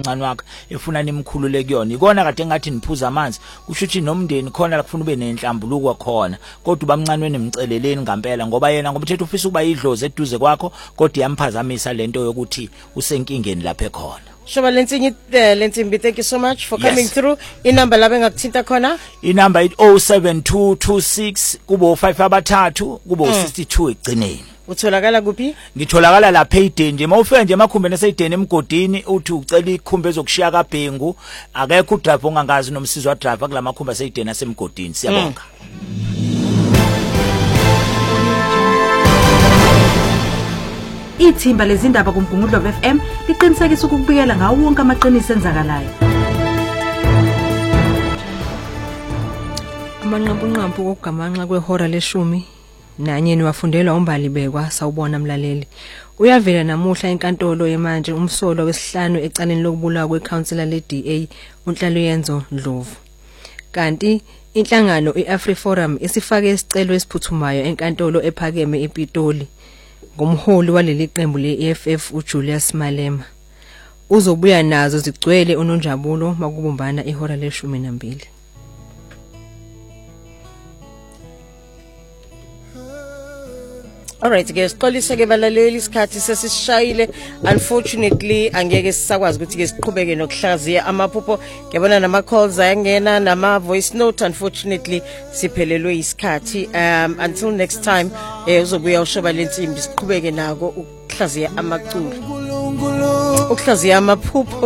omncane wakhe efuna nimkhulule kuyona ikona kade ngathi niphuza amanzi kusho ukuthi nomndeni khona la kufuna ube nenhlambuluko khona kodwa ubamncane wenemceleleni ngempela ngoba yena ngoba uthethe ufisa ukuba idlozi eduze kwakho kodwa iyamphazamisa lento yokuthi usenkingeni lapha ekhona. Shobalensimbi, Lensimbi, thank you so much for coming through. Inamba la bengakuthinta khona? Inamba 07226 kubo 5 abathathu kubo 62 egcineni. Utholakala kuphi? Ngitholakala lapha eDeni mawufika nje emakhumbeni eseDeni emgodini uthi ucela ikhumbe ezokushiya kaBhengu akekho udriver ongangazi nomsizi wa driver kulamakhumba eseDeni asemgodini siyabonga. Ithimba lezindaba kuMgungundlo FM liqinisekisa ukubikela ngawo wonke amaqiniso enzakalayo. Amanqampunqampu kokugamanxa kwehora leshumi nanye niwafundelwa umbali bekwa sawubona mlaleli. Uyavela namuhla enkantolo yemanje umsolo wesihlanu ecaleni lokubulawa kweCouncilor leDA uNhlaloyenzo Ndlovu. Kanti inhlangano iAfriForum isifake isicelo esiphuthumayo enkantolo ephakeme ePitoli ngomholi waleli qembu leEFF uJulius Malema. Uzobuya nazo zigcwele uNonjabulo makubumbana ihora le-12. Alright guys, xolisa ke balaleli isikhathi sesishayile. Unfortunately angeke sisakwazi ukuthi ke siqhubeke nokuhlaziya amaphupho. Ngiyabona nama calls ayangena nama voice note. Unfortunately siphelelwe isikhathi. Until next time uzobuya uShobalensimbi siqhubeke nako ukuhlaziya amaculo. Ukuhlaziya amaphupho.